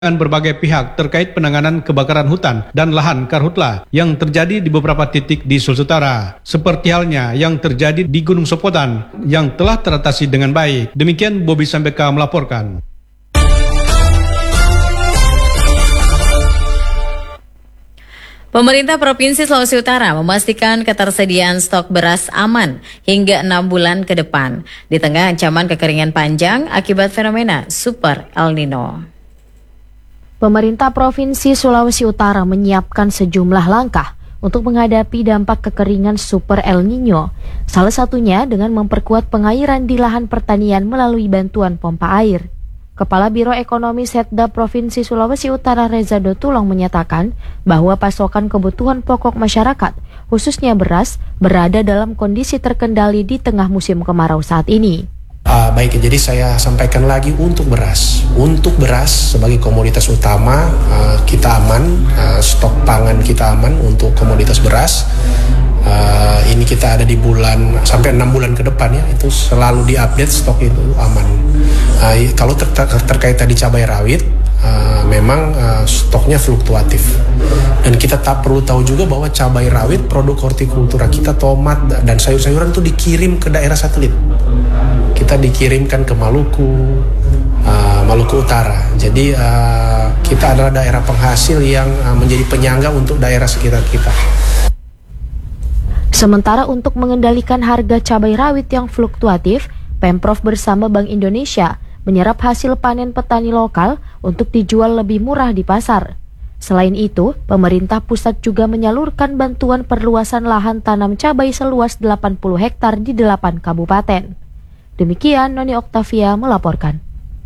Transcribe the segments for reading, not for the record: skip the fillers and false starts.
dengan berbagai pihak terkait penanganan kebakaran hutan dan lahan karhutla yang terjadi di beberapa titik di Sulawesi Utara, seperti halnya yang terjadi di Gunung Sopotan yang telah teratasi dengan baik. Demikian Bobby Sambeka melaporkan. Pemerintah Provinsi Sulawesi Utara memastikan ketersediaan stok beras aman hingga 6 bulan ke depan di tengah ancaman kekeringan panjang akibat fenomena Super El Nino. Pemerintah Provinsi Sulawesi Utara menyiapkan sejumlah langkah untuk menghadapi dampak kekeringan Super El Nino, salah satunya dengan memperkuat pengairan di lahan pertanian melalui bantuan pompa air. Kepala Biro Ekonomi Setda Provinsi Sulawesi Utara Reza Dotulong menyatakan bahwa pasokan kebutuhan pokok masyarakat, khususnya beras, berada dalam kondisi terkendali di tengah musim kemarau saat ini. Baik, jadi saya sampaikan lagi untuk beras. Untuk beras sebagai komoditas utama kita aman, stok pangan kita aman untuk komoditas beras. Ini kita ada di bulan sampai 6 bulan ke depan ya, itu selalu diupdate stok itu aman. Kalau terkait tadi cabai rawit, memang stoknya fluktuatif. Dan kita tak perlu tahu juga bahwa cabai rawit, produk hortikultura kita, tomat dan sayur-sayuran itu dikirim ke daerah satelit. Kita dikirimkan ke Maluku, Maluku Utara. Jadi kita adalah daerah penghasil yang menjadi penyangga untuk daerah sekitar kita. Sementara untuk mengendalikan harga cabai rawit yang fluktuatif, Pemprov bersama Bank Indonesia menyerap hasil panen petani lokal untuk dijual lebih murah di pasar. Selain itu, pemerintah pusat juga menyalurkan bantuan perluasan lahan tanam cabai seluas 80 hektar di 8 kabupaten. Demikian Noni Oktavia melaporkan.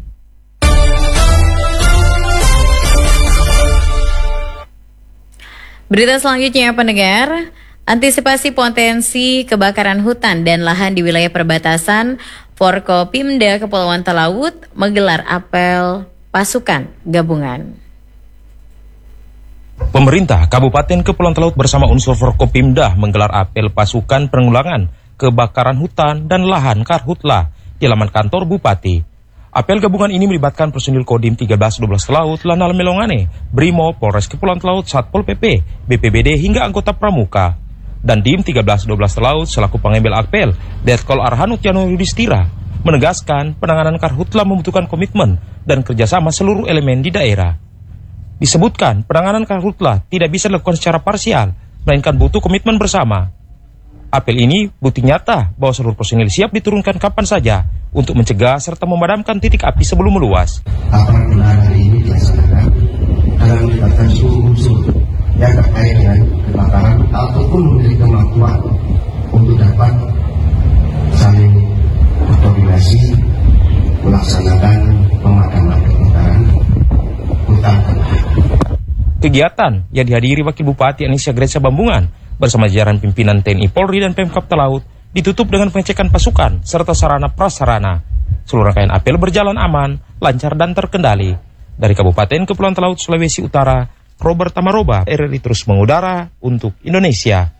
Berita selanjutnya, pendengar, antisipasi potensi kebakaran hutan dan lahan di wilayah perbatasan, Forkopimda Kepulauan Talaut menggelar apel pasukan gabungan. Pemerintah Kabupaten Kepulauan Talaut bersama unsur Forkopimda menggelar apel pasukan penanggulangan kebakaran hutan dan lahan karhutla di halaman kantor Bupati. Apel gabungan ini melibatkan personil Kodim 1312 Talaut, Lanal Melongane, Brimo, Polres Kepulauan Talaut, Satpol PP, BPBD hingga anggota Pramuka. Dan Dim 1312 Talaut selaku pengambil apel, Detkol Arhanut Yano Yudhistira, menegaskan penanganan karhutla membutuhkan komitmen dan kerjasama seluruh elemen di daerah. Disebutkan penanganan karhutla tidak bisa dilakukan secara parsial, melainkan butuh komitmen bersama. Apel ini bukti nyata bahwa seluruh personil siap diturunkan kapan saja untuk mencegah serta memadamkan titik api sebelum meluas. Laporan hari ini dilaksanakan dalam melibatkan seluruh unsur yang terkait dengan kebakaran ataupun memiliki kemampuan untuk dapat saling berkoordinasi melaksanakan pemadaman kebakaran hutan. Kegiatan yang dihadiri Wakil Bupati Anisya Gresa Bambungan bersama jajaran pimpinan TNI Polri dan Pemkab Talaut ditutup dengan pengecekan pasukan serta sarana prasarana. Seluruh rangkaian apel berjalan aman, lancar dan terkendali. Dari Kabupaten Kepulauan Talaut, Sulawesi Utara, Robert Tamaroba, RRI terus mengudara untuk Indonesia.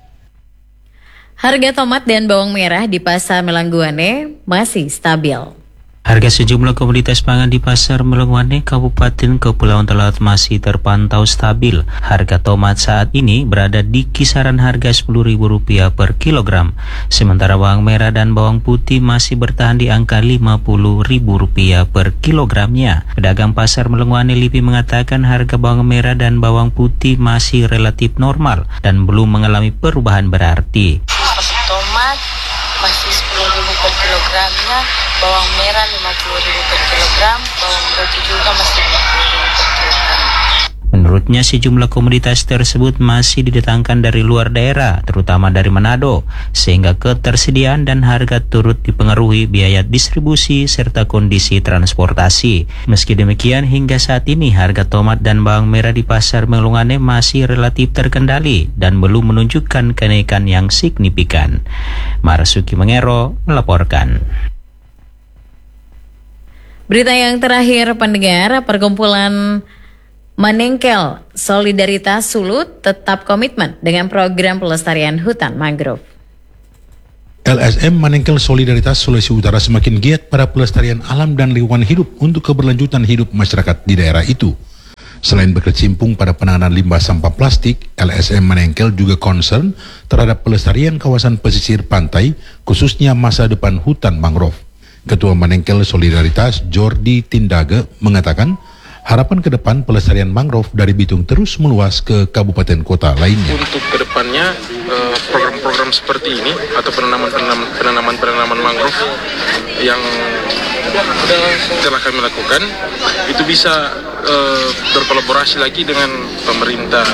Harga tomat dan bawang merah di Pasar Melangguane masih stabil. Harga sejumlah komoditas pangan di Pasar Melangguane, Kabupaten Kepulauan Talaut masih terpantau stabil. Harga tomat saat ini berada di kisaran harga Rp10.000 per kilogram. Sementara bawang merah dan bawang putih masih bertahan di angka Rp50.000 per kilogramnya. Pedagang Pasar Melangguane LIPI mengatakan harga bawang merah dan bawang putih masih relatif normal dan belum mengalami perubahan berarti. Tomat masih Rp10.000 per kilogramnya, bawang merah Rp50.000 per kilogram, bawang putih juga masih Rp50.000 per kilogram. Menurutnya sejumlah komoditas tersebut masih didatangkan dari luar daerah, terutama dari Manado, sehingga ketersediaan dan harga turut dipengaruhi biaya distribusi serta kondisi transportasi. Meski demikian, hingga saat ini harga tomat dan bawang merah di Pasar Melongane masih relatif terkendali dan belum menunjukkan kenaikan yang signifikan. Marsuki Mengero melaporkan. Berita yang terakhir, pendengar, perkumpulan Manengkel Solidaritas Sulut tetap komitmen dengan program pelestarian hutan mangrove. LSM Manengkel Solidaritas Sulawesi Utara semakin giat pada pelestarian alam dan lingkungan hidup untuk keberlanjutan hidup masyarakat di daerah itu. Selain berkecimpung pada penanganan limbah sampah plastik, LSM Manengkel juga concern terhadap pelestarian kawasan pesisir pantai, khususnya masa depan hutan mangrove. Ketua Manengkel Solidaritas, Jordi Tindage, mengatakan harapan ke depan pelestarian mangrove dari Bitung terus meluas ke kabupaten kota lainnya. Untuk kedepannya program-program seperti ini atau penanaman mangrove yang telah kami lakukan itu bisa berkolaborasi lagi dengan pemerintah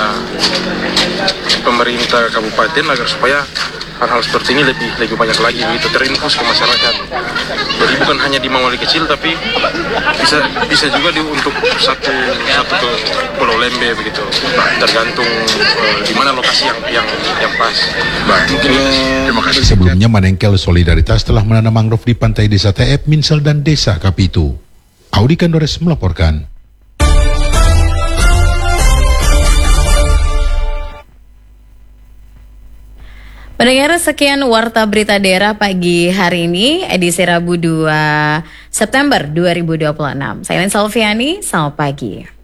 kabupaten agar supaya hal-hal seperti ini lebih banyak lagi begitu terinfus ke masyarakat. Jadi bukan hanya di Mawali kecil tapi bisa juga untuk satu Pulau Lembe begitu. Tergantung di mana lokasi yang pas. Terima kasih. Sebelumnya Manengkel Solidaritas telah menanam mangrove di pantai Desa Teep, Minsel dan Desa Kapitu. Audi Kandores melaporkan. Pendengar, sekian Warta Berita Daerah pagi hari ini, edisi Rabu 2 September 2026. Saya Lin Salviani, selamat pagi.